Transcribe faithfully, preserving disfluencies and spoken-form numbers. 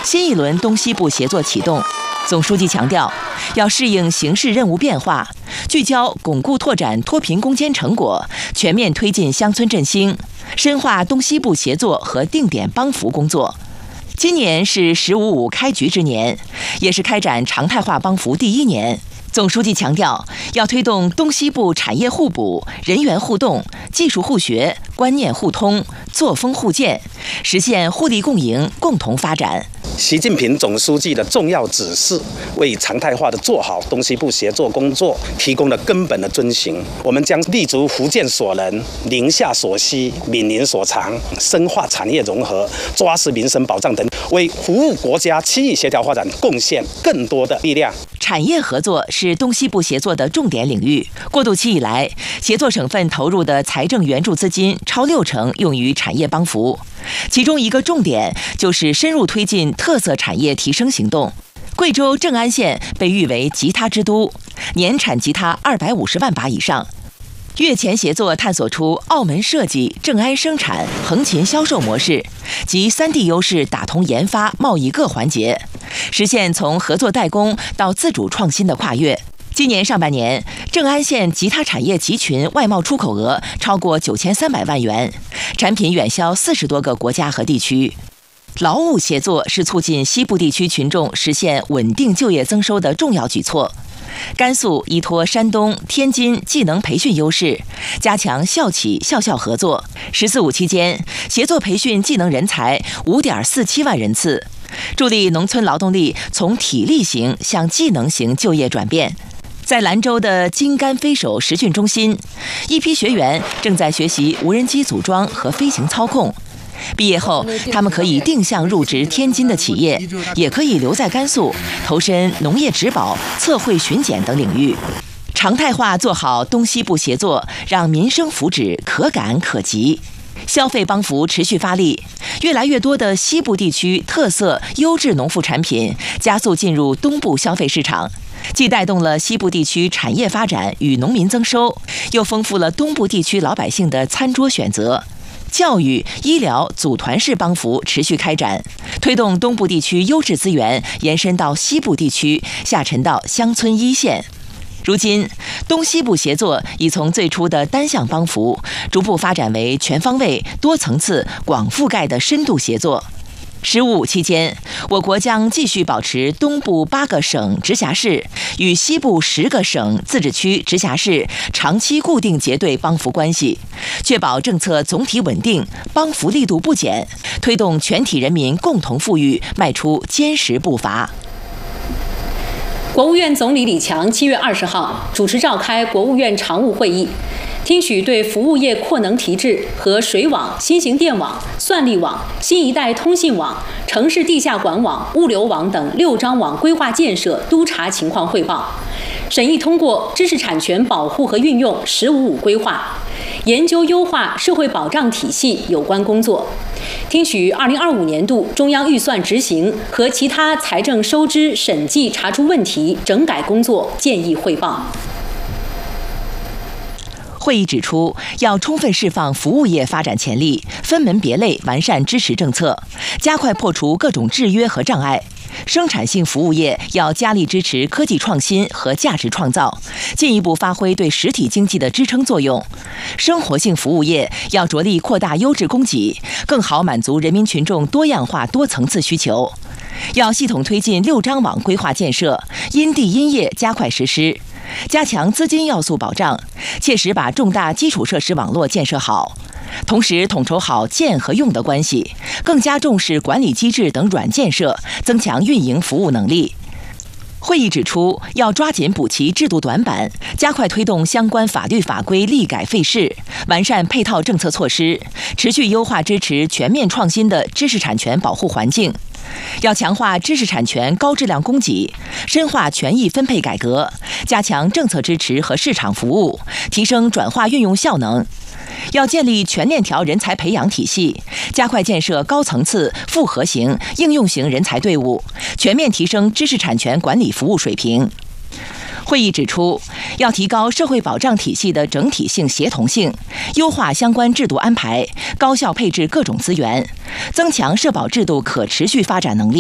新一轮东西部协作启动，总书记强调，要适应形势任务变化，聚焦巩固拓展脱贫攻坚成果，全面推进乡村振兴，深化东西部协作和定点帮扶工作。今年是“十五五”开局之年，也是开展常态化帮扶第一年。总书记强调，要推动东西部产业互补、人员互动、技术互学、观念互通、作风互鉴，实现互利共赢、共同发展。 习近平总书记的重要指示，为常态化的做好东西部协作工作提供了根本的遵循。我们将立足福建所能、宁夏所需、闽宁所长，深化产业融合，抓实民生保障等，为服务国家区域协调发展贡献更多的力量。 产业合作是东西部协作的重点领域。过渡期以来，协作省份投入的财政援助资金超六成用于产业帮扶，其中一个重点就是深入推进特色产业提升行动。贵州正安县被誉为吉他之都，年产吉他二百五十万把以上。粤前协作探索出澳门设计、正安生产、横琴销售模式，集三地优势打通研发、贸易各环节，实现从合作代工到自主创新的跨越。今年上半年，正安县吉他产业集群外贸出口额超过九千三百万元，产品远销四十多个国家和地区。劳务协作是促进西部地区群众实现稳定就业增收的重要举措。甘肃依托山东、天津技能培训优势，加强校企校校合作。“十四五”期间，协作培训技能人才五点四七万人次，助力农村劳动力从体力型向技能型就业转变。在兰州的金竿飞手实训中心，一批学员正在学习无人机组装和飞行操控。毕业后，他们可以定向入职天津的企业，也可以留在甘肃，投身农业植保、测绘巡检等领域。常态化做好东西部协作，让民生福祉可感可及。消费帮扶持续发力，越来越多的西部地区特色优质农副产品加速进入东部消费市场，既带动了西部地区产业发展与农民增收，又丰富了东部地区老百姓的餐桌选择。教育、医疗组团式帮扶持续开展，推动东部地区优质资源延伸到西部地区，下沉到乡村一线。如今，东西部协作已从最初的单项帮扶，逐步发展为全方位、多层次、广覆盖的深度协作。“十五五”期间，我国将继续保持东部八个省直辖市与西部十个省自治区直辖市长期固定结对帮扶关系，确保政策总体稳定，帮扶力度不减，推动全体人民共同富裕迈出坚实步伐。 国务院总理李强七月二十号主持召开国务院常务会议，听取对服务业扩能提质和水网、新型电网、算力网、新一代通信网、城市地下管网、物流网等六张网规划建设督查情况汇报，审议通过知识产权保护和运用“十五五”规划，研究优化社会保障体系有关工作，听取二零二五年度中央预算执行和其他财政收支审计查出问题整改工作建议汇报。 会议指出，要充分释放服务业发展潜力，分门别类完善支持政策，加快破除各种制约和障碍。生产性服务业要加力支持科技创新和价值创造，进一步发挥对实体经济的支撑作用。生活性服务业要着力扩大优质供给，更好满足人民群众多样化多层次需求。要系统推进六张网规划建设，因地因业加快实施，加强资金要素保障，切实把重大基础设施网络建设好。同时统筹好建和用的关系，更加重视管理机制等软建设，增强运营服务能力。会议指出，要抓紧补齐制度短板，加快推动相关法律法规立改废释，完善配套政策措施，持续优化支持全面创新的知识产权保护环境。要强化知识产权高质量供给，深化权益分配改革，加强政策支持和市场服务，提升转化运用效能。要建立全链条人才培养体系，加快建设高层次、复合型、应用型人才队伍，全面提升知识产权管理服务水平。会议指出，要提高社会保障体系的整体性协同性，优化相关制度安排，高效配置各种资源，增强社保制度可持续发展能力。